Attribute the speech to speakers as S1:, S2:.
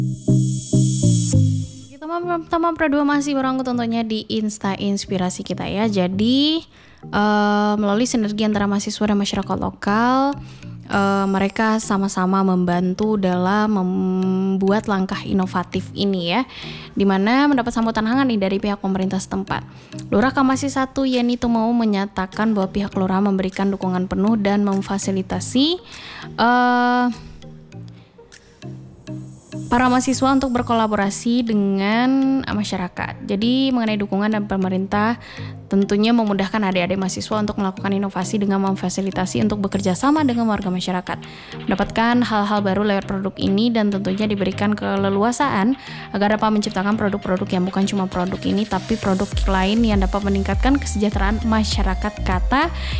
S1: Teman-teman berdua masih bareng tentunya di Insta Inspirasi kita ya. Jadi melalui sinergi antara mahasiswa dan masyarakat lokal, mereka sama-sama membantu dalam membuat langkah inovatif ini ya, dimana mendapat sambutan hangat nih dari pihak pemerintah setempat. Lurah Kamasi 1 Yeni Tumau menyatakan bahwa pihak Lurah memberikan dukungan penuh dan memfasilitasi para mahasiswa untuk berkolaborasi dengan masyarakat. Jadi mengenai dukungan dan pemerintah tentunya memudahkan adik-adik mahasiswa untuk melakukan inovasi dengan memfasilitasi untuk bekerja sama dengan warga masyarakat, mendapatkan hal-hal baru lewat produk ini, dan tentunya diberikan keleluasaan agar dapat menciptakan produk-produk yang bukan cuma produk ini tapi produk lain yang dapat meningkatkan kesejahteraan masyarakat, kata